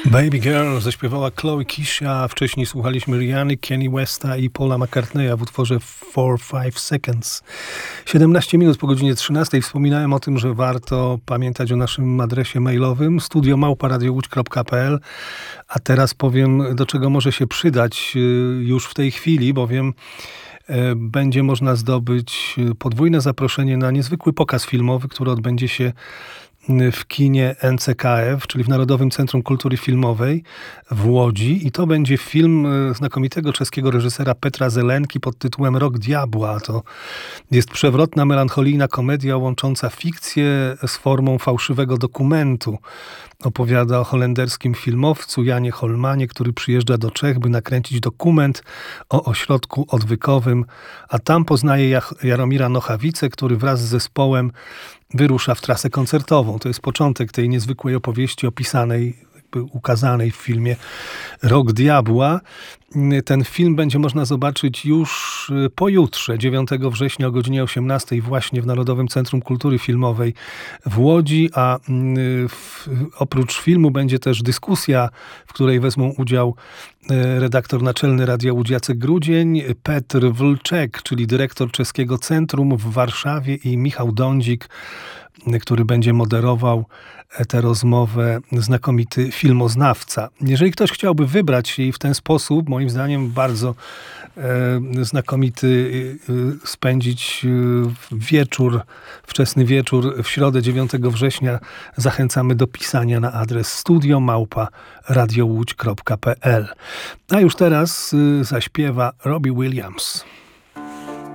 Baby Girl zaśpiewała Chloe Kisha, wcześniej słuchaliśmy Rihanny, Kanye Westa i Paula McCartneya w utworze 4-5 Seconds. 17 minut po godzinie 13. Wspominałem o tym, że warto pamiętać o naszym adresie mailowym studio@radiowłódź.pl, a teraz powiem, do czego może się przydać już w tej chwili, bowiem będzie można zdobyć podwójne zaproszenie na niezwykły pokaz filmowy, który odbędzie się w kinie NCKF, czyli w Narodowym Centrum Kultury Filmowej w Łodzi. I to będzie film znakomitego czeskiego reżysera Petra Zelenki pod tytułem Rok Diabła. To jest przewrotna, melancholijna komedia łącząca fikcję z formą fałszywego dokumentu. Opowiada o holenderskim filmowcu Janie Holmanie, który przyjeżdża do Czech, by nakręcić dokument o ośrodku odwykowym, a tam poznaje Jaromira Nochawicę, który wraz z zespołem wyrusza w trasę koncertową. To jest początek tej niezwykłej opowieści opisanej, ukazanej w filmie Rok Diabła. Ten film będzie można zobaczyć już pojutrze, 9 września o godzinie 18 właśnie w Narodowym Centrum Kultury Filmowej w Łodzi, a oprócz filmu będzie też dyskusja, w której wezmą udział redaktor naczelny Radia Łódź Jacek Grudzień, Petr Wlczek, czyli dyrektor czeskiego centrum w Warszawie, i Michał Dądzik, który będzie moderował tę rozmowę, znakomity filmoznawca. Jeżeli ktoś chciałby wybrać się i w ten sposób, moim zdaniem bardzo znakomity, spędzić wieczór, wczesny wieczór w środę 9 września, zachęcamy do pisania na adres studio@radiowłódź.pl. A już teraz zaśpiewa Robbie Williams.